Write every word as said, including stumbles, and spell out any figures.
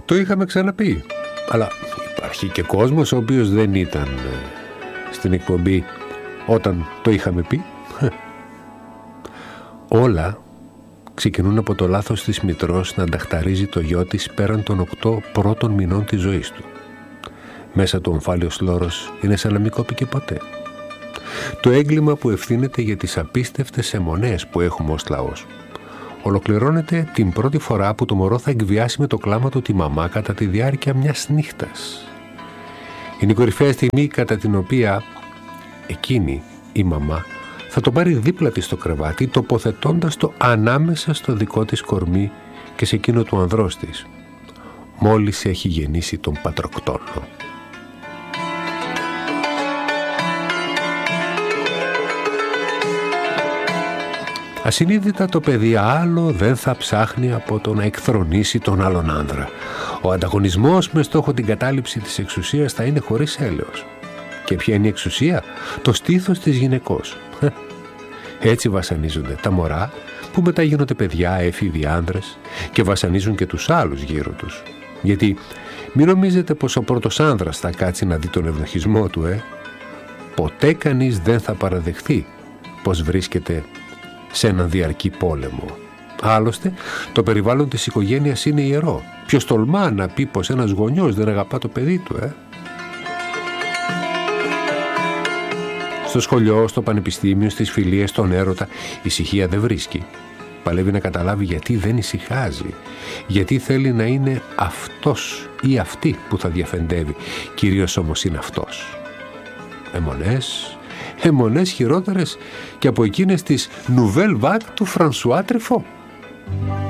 Το είχαμε ξαναπεί, αλλά υπάρχει και κόσμος ο οποίος δεν ήταν στην εκπομπή όταν το είχαμε πει. Όλα ξεκινούν από το λάθος της μητρός να ανταχταρίζει το γιο της πέραν των οκτώ πρώτων μηνών της ζωής του. Μέσα του ομφάλιος λόρος είναι σαν να μην κόπηκε ποτέ. Το έγκλημα που ευθύνεται για τις απίστευτες αιμονές που έχουμε ως λαός ολοκληρώνεται την πρώτη φορά που το μωρό θα εκβιάσει με το κλάμα του τη μαμά κατά τη διάρκεια μιας νύχτας. Είναι η κορυφαία στιγμή κατά την οποία εκείνη η μαμά θα το πάρει δίπλα της στο κρεβάτι, τοποθετώντας το ανάμεσα στο δικό της κορμί και σε εκείνο του ανδρός της, μόλις έχει γεννήσει τον πατροκτόνο. Ασυνείδητα το παιδί άλλο δεν θα ψάχνει από το να εκθρονήσει τον άλλον άνδρα. Ο ανταγωνισμός με στόχο την κατάληψη της εξουσίας θα είναι χωρίς έλεος. Και ποια είναι η εξουσία? Το στήθος της γυναικός. Έτσι βασανίζονται τα μωρά που μετά γίνονται παιδιά, έφηβοι άνδρες και βασανίζουν και τους άλλους γύρω τους. Γιατί μην νομίζετε πως ο πρώτος άνδρας θα κάτσει να δει τον ευδοχισμό του, ε. Ποτέ κανείς δεν θα παραδεχθεί πως βρίσκεται σε έναν διαρκή πόλεμο. Άλλωστε, το περιβάλλον της οικογένειας είναι ιερό. Ποιος τολμά να πει πως ένας γονιός δεν αγαπά το παιδί του, ε? Στο σχολείο, στο πανεπιστήμιο, στις φιλίες, στον έρωτα, ησυχία δεν βρίσκει. Παλεύει να καταλάβει γιατί δεν ησυχάζει. Γιατί θέλει να είναι αυτός ή αυτή που θα διαφεντεύει. Κυρίως όμως είναι αυτός. Αιμονές, αιμονές χειρότερες και από εκείνες της Nouvelle Vague του Φρανσουά Τρυφό.